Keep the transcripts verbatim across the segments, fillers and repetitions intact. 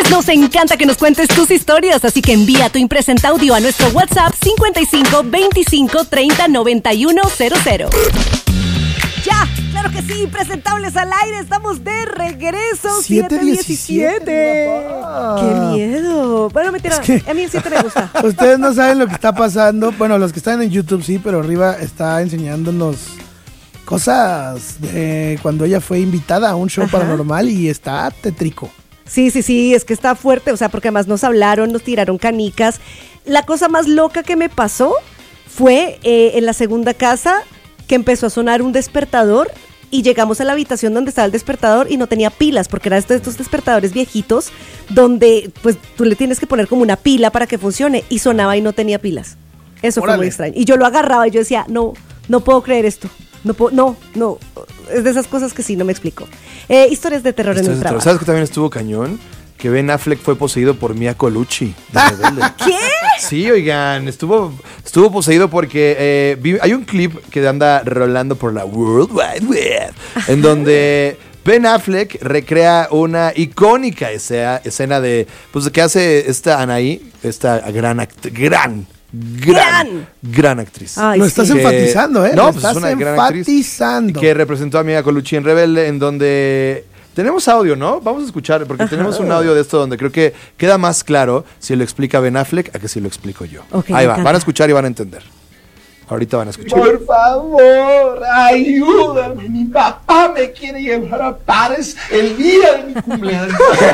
Nos encanta que nos cuentes tus historias, así que envía tu impresenta audio a nuestro WhatsApp cincuenta y cinco veinticinco treinta noventa y uno cero cero. Ya, claro que sí, Impresentables al aire, estamos de regreso. siete diecisiete. ¡Qué miedo! Bueno, mentira, es que a mí el siete me gusta. Ustedes no saben lo que está pasando. Bueno, los que están en YouTube sí, pero arriba está enseñándonos cosas de cuando ella fue invitada a un show Ajá. paranormal y está tétrico. Sí, sí, sí, es que está fuerte, o sea, porque además nos hablaron, nos tiraron canicas. La cosa más loca que me pasó fue eh, en la segunda casa que empezó a sonar un despertador y llegamos a la habitación donde estaba el despertador y no tenía pilas, porque era de estos despertadores viejitos donde pues tú le tienes que poner como una pila para que funcione y sonaba y no tenía pilas. Eso Órale. Fue muy extraño. Y yo lo agarraba y yo decía, no, no puedo creer esto. No, puedo, no, no, es de esas cosas que sí, no me explico. Eh, historias de terror historias en el trabajo. ¿Sabes que también estuvo cañón? Que Ben Affleck fue poseído por Mia Colucci. ¿Qué? Sí, oigan, estuvo, estuvo poseído porque eh, vi, hay un clip que anda rolando por la World Wide Web, en donde Ben Affleck recrea una icónica escena, escena de, pues, que hace esta Anaí, esta gran, act- gran, gran, gran, gran actriz. Ay, Lo sí. estás que, enfatizando, ¿eh? No, Lo pues estás es una gran enfatizando. actriz que representó a Mia Colucci en Rebelde, en donde... Tenemos audio, ¿no? Vamos a escuchar, porque Ajá. tenemos un audio de esto donde creo que queda más claro si lo explica Ben Affleck a que si lo explico yo. Okay, Ahí va, van a escuchar y van a entender. Ahorita van a escuchar. Por favor, ayúdame. Mi papá me quiere llevar a París el día de mi cumpleaños.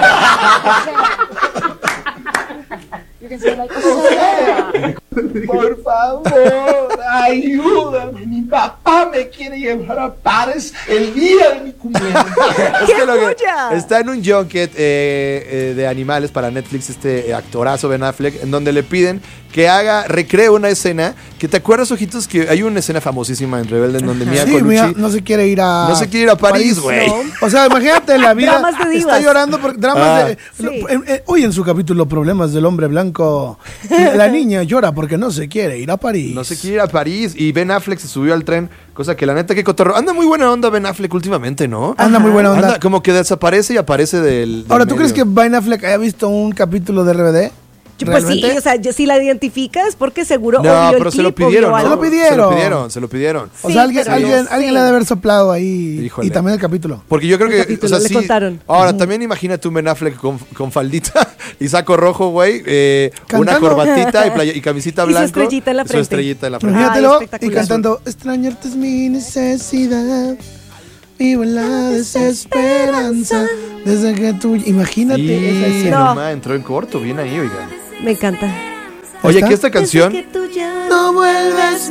Por favor, ayúdame. Mi papá me quiere llevar a París el día de mi cumpleaños. Es que lo que está en un junket eh, eh, de animales para Netflix, este actorazo Ben Affleck, en donde le piden que haga, recree una escena. Que te acuerdas, ojitos, que hay una escena famosísima en Rebelde en donde Mia sí, Colucci Mia no se quiere ir a no se quiere ir a París, güey. No. O sea, imagínate la vida. Dramas de divas. Está llorando por dramas ah, de. Sí. Lo, en, en, hoy en su capítulo Problemas del hombre blanco, la niña llora porque no se quiere ir a París. No se quiere ir a París y Ben Affleck se subió al tren, cosa que la neta que cotorro. Anda muy buena onda Ben Affleck últimamente, ¿no? Anda muy buena onda. Anda como que desaparece y aparece del, del Ahora, ¿tú medio. crees que Ben Affleck haya visto un capítulo de R B D? Pues sí, o sea, si la identificas porque seguro no, o vio pero el se clip, lo pidieron, o ¿no? Se lo pidieron. Se lo pidieron, se lo pidieron. O sea, alguien, Sí, alguien, no alguien sé. le ha de haber soplado ahí. Híjole. Y también el capítulo. Porque yo creo El que, capítulo, o sea, le sí. contaron. Ahora, Ujú. también imagínate un Ben Affleck con, con faldita y saco rojo, güey, eh, una Cantando. corbatita y, playa, y camisita Y su blanca. estrellita en la y su frente. estrellita en la frente. Ay, Imagínatelo y espectacular. cantando Extrañarte es mi necesidad. Vivo en la desesperanza. Desde que tú. Imagínate Sí, esa escena. No. nomás, entró en corto, bien ahí, oigan. Me encanta. Oye, ¿Está? aquí esta canción. Desde que tú ya No vuelves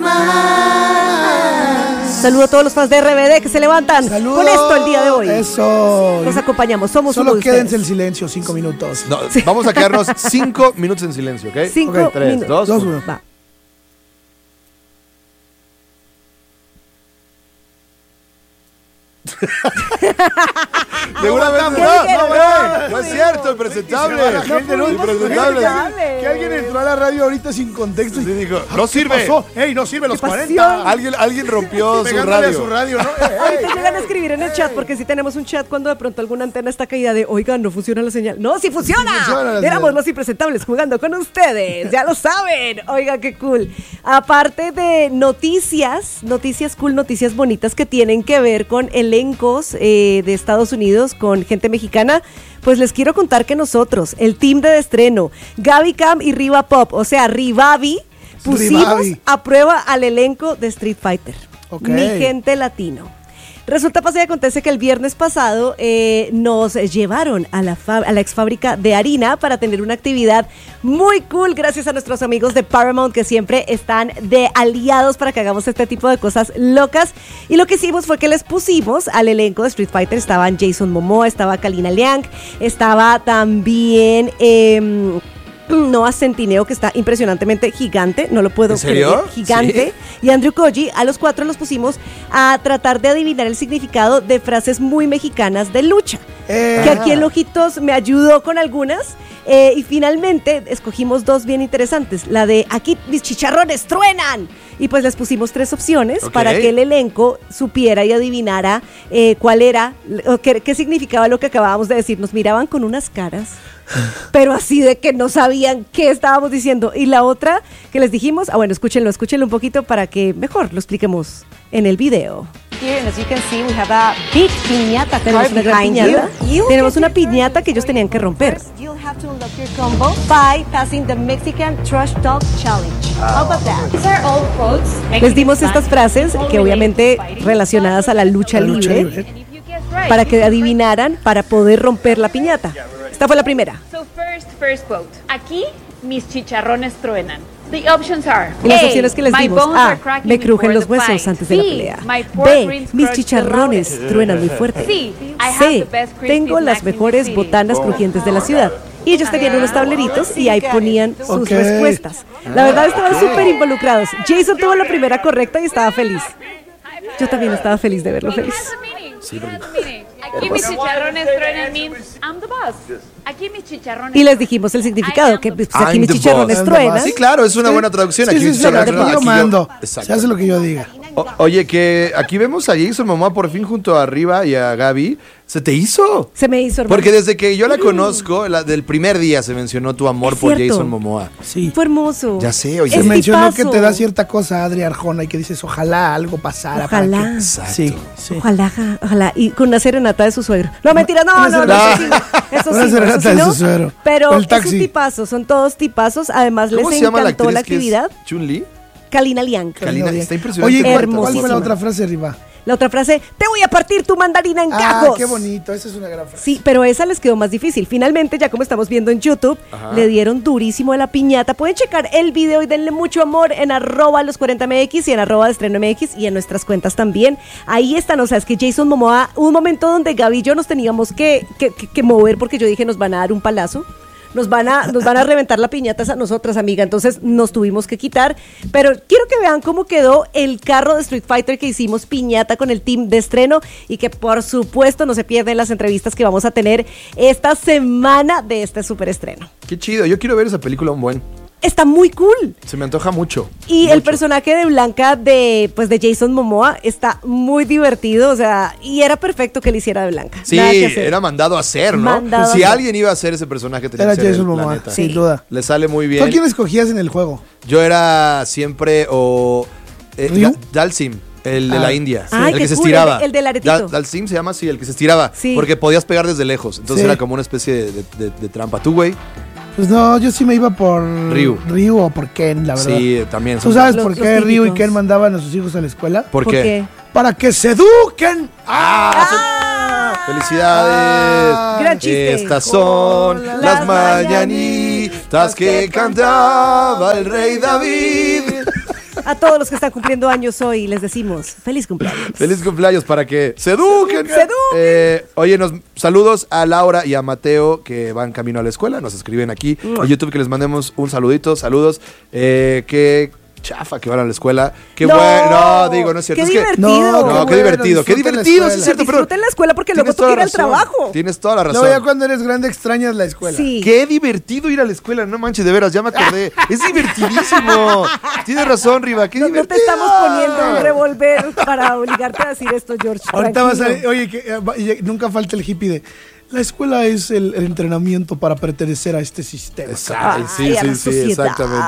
más. Saludo a todos los fans de R B D que se levantan Saludos. con esto el día de hoy. Eso. Nos acompañamos, somos Solo uno de quédense en ustedes. silencio cinco minutos. No, vamos a quedarnos cinco minutos en silencio, ¿ok? Cinco Ok, tres, minutos. dos, Dos, uno. uno. Va. Seguramente ¿Qué no, dijeron? no, güey, no es cierto, impresentable. Se va la gente, ¿no? Impresentable. Que alguien entró a la radio ahorita sin contexto y Sí, dijo, no ¿qué sirve. pasó? ¡Ey, no sirve los ¿Qué cuarenta! pasión? Alguien, alguien rompió su Pegándole a radio. su radio, ¿no? Ahorita llegan a escribir en el chat, porque si tenemos un chat cuando de pronto alguna antena está caída de, oigan, no funciona la señal. ¡No, sí funciona! Sí funciona la Éramos señal. los impresentables jugando con ustedes, ya lo saben. Oigan, qué cool. Aparte de noticias, noticias cool, noticias bonitas que tienen que ver con elencos eh, de Estados Unidos, con gente mexicana, pues les quiero contar que nosotros, el team de estreno, Gaby Cam y Riva Pop, o sea, Rivavi, pusimos Rivavi. a prueba al elenco de Street Fighter. Ok. Mi gente latino. Resulta, pasa y acontece que el viernes pasado eh, nos llevaron a la, fa- a la ex fábrica de harina para tener una actividad muy cool, gracias a nuestros amigos de Paramount que siempre están de aliados para que hagamos este tipo de cosas locas. Y lo que hicimos fue que les pusimos al elenco de Street Fighter, estaban Jason Momoa, estaba Kalina Liang, estaba también... Eh, Noah Centineo, que está impresionantemente gigante, no lo puedo ¿En serio? creer, gigante. Y Andrew Koji, a los cuatro los pusimos a tratar de adivinar el significado de frases muy mexicanas de lucha. Eh. Que aquí el Ojitos me ayudó con algunas. Eh, y finalmente escogimos dos bien interesantes. La de aquí mis chicharrones truenan. Y pues les pusimos tres opciones Ok. para que el elenco supiera y adivinara eh, cuál era, o qué, qué significaba lo que acabábamos de decir. Nos miraban con unas caras pero así de que no sabían qué estábamos diciendo. Y la otra que les dijimos, ah bueno, escúchenlo, escúchenlo un poquito para que mejor lo expliquemos en el video. Here, and as you can see, we have a big piñata Tenemos una gran piñata. Tenemos una piñata que ellos tenían que romper. You'll have to unlock your combo by passing the Mexican Trash Talk Challenge. How about that? These are all quotes. Les dimos estas frases que obviamente relacionadas a la lucha La lucha libre, libre. para que adivinaran para poder romper la piñata. Esta fue la primera. So first, first quote. Aquí mis chicharrones truenan. The options are: Y las A, opciones que les my dimos: bones A, are cracking me crujen before los the huesos fight. antes de la B, pelea. my pork B, ribs mis crunch the chicharrones loudest. truenan muy fuerte. C, I have C, the best crispy tengo las snacks in the mejores city. botanas crujientes de la ciudad. Y ellos tenían unos tableritos y ahí ponían sus Ok. respuestas. La verdad estaban súper involucrados. Jason tuvo la primera correcta y estaba feliz. Yo también estaba feliz de verlo feliz. Sí, Aquí mis chicharrones truenan means I'm the boss. Aquí mis chicharrones. Y les dijimos el significado, que pues, aquí I'm mis the chicharrones boss. truenan. Sí, claro, es una buena traducción. Sí, Aquí sí, mis sí, chicharrones aquí truenan, yo aquí mando. Exacto. Se hace lo que yo diga. O- oye, que aquí vemos a Jason Momoa por fin junto a Riva y a Gaby. ¿Se te hizo? Se me hizo hermoso. Porque desde que yo la conozco, la, del primer día se mencionó tu amor Es por cierto. Jason Momoa. Sí. Fue hermoso. Ya sé, oye. Se Es mencionó tipazo. que te da cierta cosa Adri Arjona y que dices, ojalá algo pasara. para Ojalá. que- Exacto. Sí, sí. Ojalá, ja- ojalá. Y con una serenata de su suegro. No, mentira, no, Una no, no, eso sí, serenata. no. Eso Una sí, no, serenata eso sí de no. su suegro. Pero O el es un taxi. tipazo, son todos tipazos. Además, ¿Cómo les se llama la encantó actriz la que es actividad. Chun-Li? Kalina Liang. Kalina, Oye, está impresionante. Oye, ¿cuál, Hermosísima. ¿cuál fue la otra frase, Riva? La otra frase, te voy a partir tu mandarina en Ah, gajos. qué bonito, esa es una gran frase. Sí, pero esa les quedó más difícil. Finalmente, ya como estamos viendo en YouTube, le dieron durísimo a la piñata. Pueden checar el video y denle mucho amor en arroba los cuarenta M X y en arroba de estreno M X y en nuestras cuentas también. Ahí están, o sea, es que Jason Momoa, un momento donde Gaby y yo nos teníamos que, que, que- que mover porque yo dije nos van a dar un palazo. Nos van, a, nos van a reventar la piñata a nosotras, amiga. Entonces nos tuvimos que quitar. Pero quiero que vean cómo quedó el carro de Street Fighter que hicimos piñata con el team de estreno. Y que por supuesto no se pierden las entrevistas que vamos a tener esta semana de este super estreno. Qué chido. Yo quiero ver esa película un buen. Está muy cool. Se me antoja mucho. Y mucho. el personaje de Blanca de, pues, de Jason Momoa está muy divertido. O sea, y era perfecto que le hiciera de Blanca. Sí, Nada que hacer. era mandado a hacer, ¿no? Mandado si a hacer. alguien iba a hacer ese personaje, tenía Era que ser Jason él, la Momoa, neta. sin Sí. duda. Le sale muy ¿Tú bien. a quién escogías en el juego? Yo era siempre o eh, ¿Ryu? Da- Dalsim, el de Ah. la India, Ay, el qué que se cool, estiraba. el de- el del aretito. Dal- Dalsim se llama así, el que se estiraba, Sí. porque podías pegar desde lejos. Entonces Sí. era como una especie de, de- de- de trampa. ¿Tú, güey? Pues no, yo sí me iba por Ryu. Ryu o por Ken, la verdad. Sí, también. ¿Tú son- sabes Los- por los qué Ryu y típicos. Ken mandaban a sus hijos a la escuela? ¿Por, ¿Por qué? qué? Para que se eduquen. ¡Ah! son- Ah. ¡Felicidades! Gran chiste. Estas son Las las mañanitas que cantaba el rey David. A todos los que están cumpliendo años hoy les decimos feliz cumpleaños. Feliz cumpleaños para que se eduquen. Se eduquen. Eh, oye, nos saludos a Laura y a Mateo que van camino a la escuela. Nos escriben aquí en YouTube que les mandemos un saludito. Saludos. Eh, qué chafa que van a la escuela. Qué No, bueno. No, digo, no es cierto. qué es que, divertido. no, qué qué bueno, divertido. Qué disfruten la divertido, sí es escuela. cierto. Pero Disfruten la escuela porque luego tienes toca toda ir al razón. trabajo. Tienes toda la razón. Luego ya cuando eres grande extrañas la escuela. Sí. Qué divertido ir a la escuela, no manches, de veras, ya me acordé. Es divertidísimo. Tienes razón, Riva, qué No, no divertido. te estamos poniendo un revólver para obligarte a decir esto, George. Ahorita vas a... Tranquilo. Oye, que, eh, va- y nunca falta el hippie de... La escuela es el, el entrenamiento para pertenecer a este sistema. Exacto, sí, Ay, a sí, la sí, sociedad.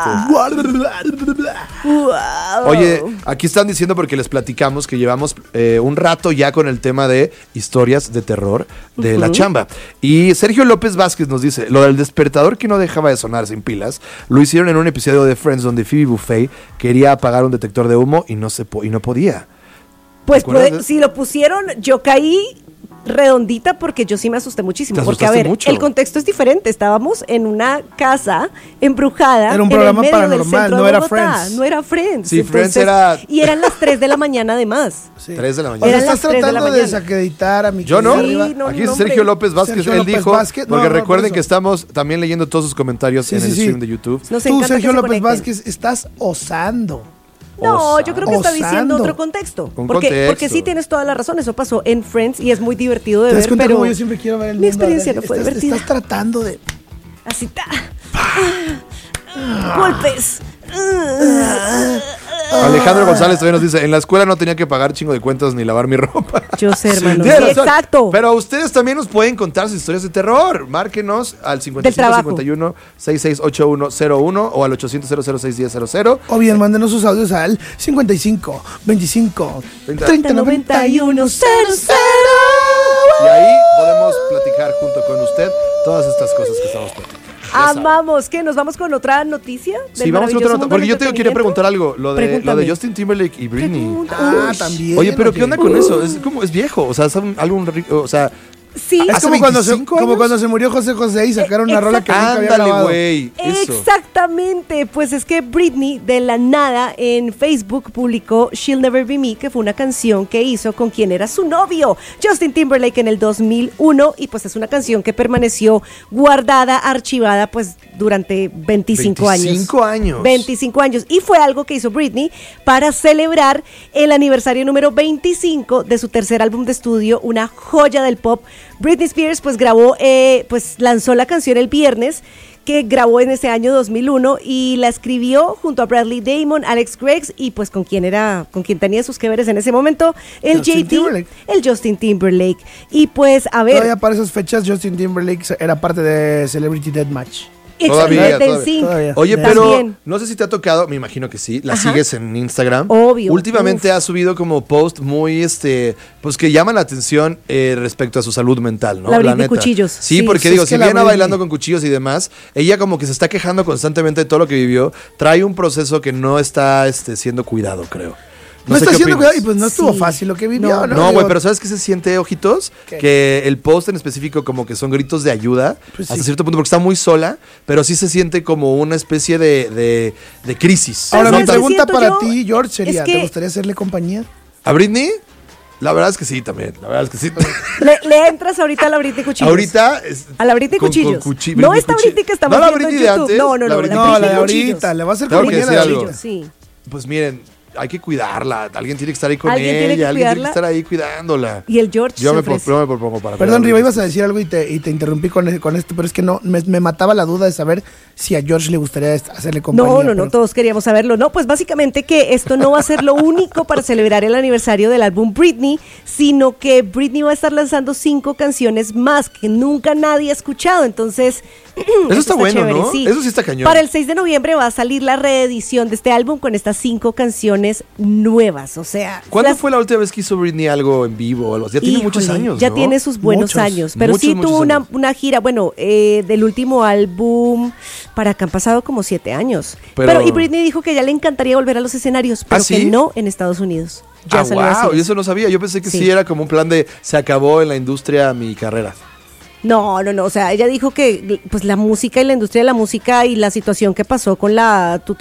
exactamente. Wow. Oye, aquí están diciendo porque les platicamos que llevamos eh, un rato ya con el tema de historias de terror de la chamba. Y Sergio López Vázquez nos dice, lo del despertador que no dejaba de sonar sin pilas, lo hicieron en un episodio de Friends donde Phoebe Buffay quería apagar un detector de humo y no, se po- y no podía. Pues ¿Te acuerdas puede- de- si lo pusieron, yo caí redondita porque yo sí me asusté muchísimo. Te Porque, a asustaste ver, mucho. el contexto es diferente. Estábamos en una casa embrujada. Era un en el programa medio del paranormal, centro no de era Bogotá. Friends. No era Friends. Sí, Friends era- Y eran las tres de la mañana además. Sí. Tres de la O mañana. sea, Eran las estás tres de la tratando de, mañana. desacreditar a mi Yo no. querida Sí, Riva. no, Aquí es hombre. Sergio López Vázquez, Sergio él López dijo, Vázquez. porque No, no, recuerden por eso. que estamos también leyendo todos sus comentarios Sí, en sí, el sí. stream de YouTube. Nos Tú, encanta Sergio que se López conecten. Vázquez, estás osando. No, yo creo que está Osando. diciendo otro contexto. Un porque, contexto. porque sí tienes toda la razón. Eso pasó en Friends y es muy divertido de ¿Te das ver. cuenta Pero cómo yo siempre quiero ver el mi mundo? experiencia Estás- no fue estás, divertida. Estás tratando de... Así está. Golpes. Alejandro González todavía nos dice, en la escuela no tenía que pagar chingo de cuentas ni lavar mi ropa. Yo sé, hermano. Tienes Sí, razón. exacto. Pero ustedes también nos pueden contar sus historias de terror. Márquenos al cincuenta y cinco cincuenta y uno sesenta y seis ochenta y uno cero uno o al ochocientos cero cero seis diez cero cero. O bien, mándenos sus audios al cincuenta y cinco veinticinco treinta noventa y uno cero cero. Y ahí podemos platicar junto con usted todas estas cosas que estamos platicando. Ya saben. Amamos. ¿Qué? ¿Nos vamos con otra noticia? Sí, vamos con otra nota. Porque yo te quería preguntar algo. Lo de, lo Pregúntame. de Justin Timberlake y Britney. Pregunta. Ah, Uy. también. Oye, pero ¿qué onda con oye. eso? Es como, es viejo. O sea, es un álbum rico. O sea, Sí. Es ¿Hace como cuando, se, veinticinco como años? cuando se murió José José y sacaron una rola que nunca había ándale, grabado. güey. Eso. Exactamente, pues es que Britney de la nada en Facebook publicó She'll Never Be Me, que fue una canción que hizo con quien era su novio, Justin Timberlake, en el dos mil uno, y pues es una canción que permaneció guardada, archivada pues durante veinticinco años. veinticinco años. veinticinco años, y fue algo que hizo Britney para celebrar el aniversario número veinticinco de su tercer álbum de estudio, una joya del pop. Britney Spears pues grabó, eh, pues lanzó la canción el viernes, que grabó en ese año dos mil uno y la escribió junto a Bradley Damon, Alex Greggs y pues con quien era, con quien tenía sus que veres en ese momento, el Justin J T, Timberlake. el Justin Timberlake. Y pues a ver, Todavía para esas fechas Justin Timberlake era parte de Celebrity Deathmatch. Todavía, excelente, todavía. sí. Todavía. Oye, También. pero no sé si te ha tocado, me imagino que sí, la Ajá. sigues en Instagram. Obvio. Últimamente Uf. ha subido como post muy, este, pues que llaman la atención eh, respecto a su salud mental, ¿no? La Britney neta. Cuchillos. Sí, Sí, porque sí, digo, es si que la viene Britney- bailando con cuchillos y demás, ella como que se está quejando constantemente de todo lo que vivió, trae un proceso que no está este, siendo cuidado, creo. No, sé está qué haciendo opinas. cuidado y pues no estuvo Sí. fácil lo que vivió, No, ¿no? No, güey, Digo, pero ¿sabes qué se siente, ojitos? ¿Qué? Que el post en específico como que son gritos de ayuda, Pues hasta sí. cierto punto, porque está muy sola, pero sí se siente como una especie de, de, de crisis. Ahora ¿Sabes mi qué pregunta siento para yo? ti, George, sería, Es que- ¿te gustaría hacerle compañía? ¿A Britney? La verdad es que sí, también. La verdad es que sí. Le, le entras ahorita a la Britney Cuchillos. Ahorita. es- A la Britney con- con Cuchillos. cuchi- No Britney esta Cuchi- Britney que estamos ¿No la viendo en Britney de YouTube. antes? No, no, no, la Britney- No, la de Cuchillos. ahorita, le va a hacer Tengo que compañía decir de algo. ahorita. Sí. Pues miren, hay que cuidarla. Alguien tiene que estar ahí con Alguien ella. tiene que alguien tiene que cuidarla. estar ahí cuidándola. Y el George Yo se me, ofrece. pro- yo me propongo para Perdón, cuidarla. Riva, ibas a decir algo y te, y te interrumpí con, con esto, pero es que no, me, me mataba la duda de saber si a George le gustaría est- hacerle compañía. No, no, no, pero- todos queríamos saberlo. No, pues básicamente que esto no va a ser lo único para celebrar el aniversario del álbum Britney, sino que Britney va a estar lanzando cinco canciones más que nunca nadie ha escuchado. Entonces, Eso está bueno, ¿no? Eso sí está cañón. Para el seis de noviembre va a salir la reedición de este álbum con estas cinco canciones nuevas. O sea, ¿Cuándo las- fue la última vez que hizo Britney algo en vivo o algo así? Ya tiene muchos Híjole, años, Ya ¿no? tiene sus buenos Muchos, años. Pero muchos, sí muchos tuvo una, años. una gira, bueno, eh, del último álbum, para acá han pasado como siete años. Pero- Pero, y Britney dijo que ya le encantaría volver a los escenarios, pero ¿Ah, sí? que no en Estados Unidos. Ya Ah, salió wow, así. y eso no sabía. Yo pensé que sí. Sí. era como un plan de se acabó en la industria mi carrera. No, no, no. O sea, ella dijo que pues la música y la industria de la música y la situación que pasó con la tutora